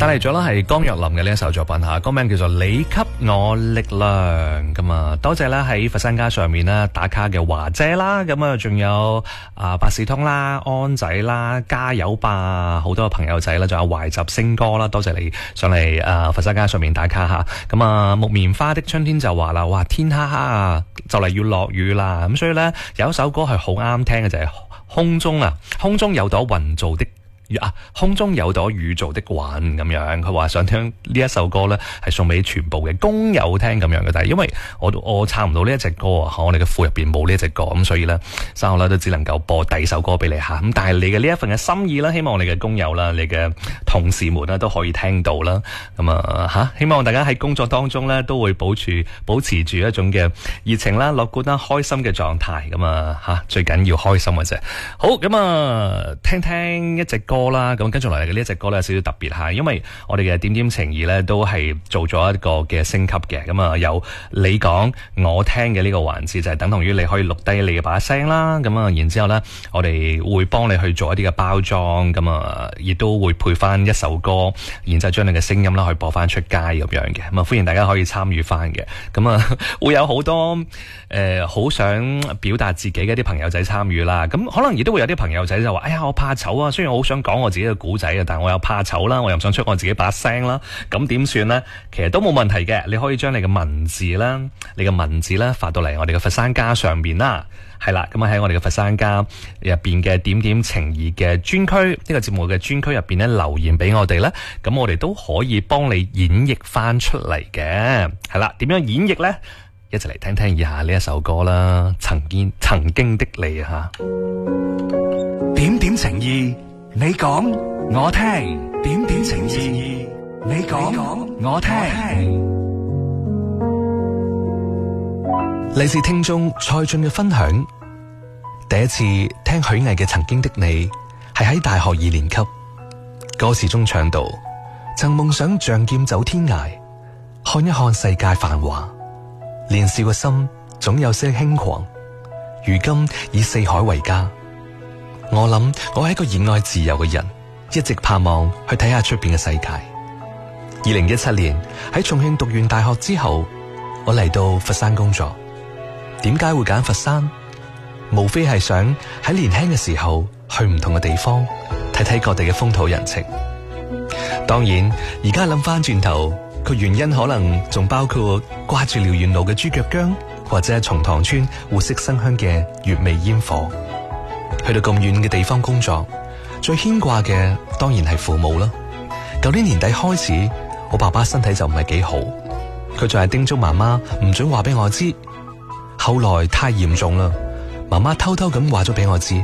帶嚟咗啦係江若琳嘅呢一首作品吓，歌名叫做你給我力量。咁啊，多謝啦喺佛山街上面啦打卡嘅華姐啦，咁啊仲有百事通啦、安仔啦、加油吧好多朋友仔啦，仲有懷集星哥啦，多謝你上嚟佛山街上面打卡吓。咁啊木棉花的春天就話啦，哇天黑黑啊，就嚟要落雨啦，咁所以咧有一首歌係好啱聽嘅就係空中有朵雲做的空中有朵雨做的雲咁樣，佢話想聽呢一首歌呢係送俾全部嘅工友聽咁樣嘅，但係因為我唱唔到呢一隻歌啊，我哋嘅庫入邊冇呢一隻歌，咁所以呢稍後咧都只能夠播第二首歌俾你吓，咁但係你嘅呢一份嘅心意啦，希望你嘅工友啦、你嘅同事們啦都可以聽到啦，咁希望大家喺工作當中呢都會保持住一種嘅熱情啦、樂觀啦、開心嘅狀態，咁最緊要開心嘅啫。好，咁聽聽一隻歌啦，咁跟住落嚟嘅呢一隻歌咧有少少特別吓，因為我哋嘅點點情誼咧都係做咗一個嘅升級嘅，咁有你講我聽嘅呢個環節，就係等同於你可以錄低你嘅把聲啦，咁然之後咧我哋會幫你去做一啲嘅包裝，咁亦都會配翻一首歌，然之後將你嘅聲音啦去播翻出街咁樣嘅，咁歡迎大家可以參與翻嘅，咁會有好多好想表達自己嘅啲朋友仔參與啦，咁可能亦都會有啲朋友仔就話，哎呀我怕醜啊，雖然我好想講我自己嘅故仔啊，但我又怕醜啦，我又唔想出我自己把聲啦，咁點算呢？其實都冇問題嘅，你可以將你嘅文字啦，發到嚟我哋嘅佛山家上面啦，係啦，咁喺我哋嘅佛山家入邊嘅點點情誼嘅專區，呢個節目嘅專區入邊呢，留言俾我哋咧，咁我哋都可以幫你演繹翻出嚟嘅，係啦，點樣演繹呢？一齊嚟聽聽以下呢一首歌啦，曾經的你吓， 點點情誼。你講我聽，點點情誼。你講我聽。 嚟自聽眾蔡俊嘅分享，第一次聽許巍嘅《曾經的你》係喺大學2年級，歌詞中唱到：曾夢想仗劍走天涯，看一看世界繁華，年少嘅心總有些輕狂，如今以四海為家。我諗我係一個熱愛自由嘅人，一直盼望去睇下出邊嘅世界。2017年喺重慶讀完大學之後，我嚟到佛山工作。點解會揀佛山？無非係想喺年輕嘅時候去唔同嘅地方睇睇各地嘅風土人情。當然而家諗翻轉頭，個原因可能仲包括掛住遼源路嘅豬腳薑，或者係松塘村活色生香嘅月味煙火。去到咁遠嘅地方工作，最牽掛嘅當然係父母啦。舊年年底開始，我爸爸身體就唔係幾好，佢仲係叮囑媽媽唔准話俾我知。後來太嚴重啦，媽媽偷偷咁話咗俾我知。